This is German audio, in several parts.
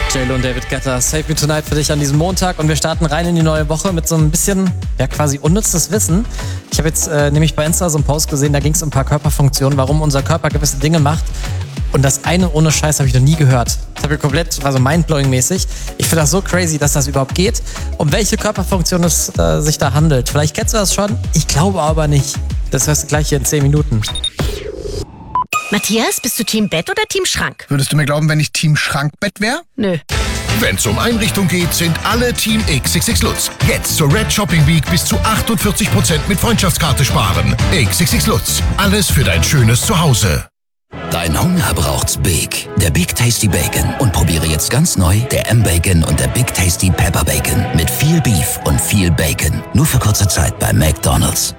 JLo und David Guetta, Save Me Tonight für dich an diesem Montag. Und wir starten rein in die neue Woche mit so ein bisschen, ja quasi unnützes Wissen. Ich habe jetzt nämlich bei Insta so einen Post gesehen, da ging es um ein paar Körperfunktionen, warum unser Körper gewisse Dinge macht. Und das eine ohne Scheiß habe ich noch nie gehört. Das habe ich komplett, war so mindblowing-mäßig. Ich finde das so crazy, dass das überhaupt geht. Um welche Körperfunktion es sich da handelt. Vielleicht kennst du das schon, ich glaube aber nicht. Das hörst du gleich hier in 10 Minuten. Matthias, bist du Team Bett oder Team Schrank? Würdest du mir glauben, wenn ich Team Schrankbett wäre? Nö. Wenn's um Einrichtung geht, sind alle Team XXX Lutz. Jetzt zur Red Shopping Week bis zu 48% mit Freundschaftskarte sparen. XXX Lutz. Alles für dein schönes Zuhause. Dein Hunger braucht's Big. Der Big Tasty Bacon. Und probiere jetzt ganz neu der M-Bacon und der Big Tasty Pepper Bacon. Mit viel Beef und viel Bacon. Nur für kurze Zeit bei McDonald's.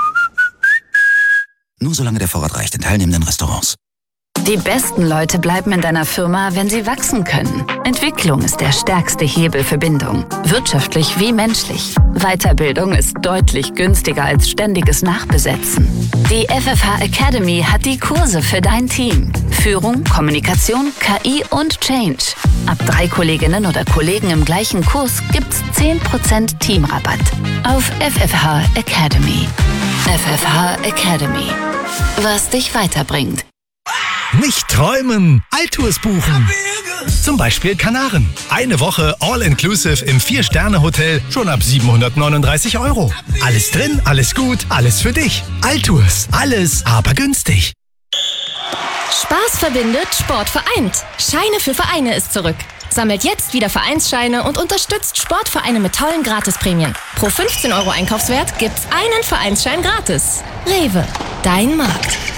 Nur solange der Vorrat reicht in teilnehmenden Restaurants. Die besten Leute bleiben in deiner Firma, wenn sie wachsen können. Entwicklung ist der stärkste Hebel für Bindung. Wirtschaftlich wie menschlich. Weiterbildung ist deutlich günstiger als ständiges Nachbesetzen. Die FFH Academy hat die Kurse für dein Team. Führung, Kommunikation, KI und Change. Ab 3 Kolleginnen oder Kollegen im gleichen Kurs gibt's 10% Teamrabatt. Auf FFH Academy. FFH Academy. Was dich weiterbringt. Nicht träumen, Altours buchen. Zum Beispiel Kanaren. Eine Woche All-Inclusive im 4-Sterne-Hotel schon ab 739 €. Alles drin, alles gut, alles für dich. Altours, alles aber günstig. Spaß verbindet, Sport vereint. Scheine für Vereine ist zurück. Sammelt jetzt wieder Vereinsscheine und unterstützt Sportvereine mit tollen Gratisprämien. Pro 15 € Einkaufswert gibt's einen Vereinsschein gratis. Rewe, dein Markt.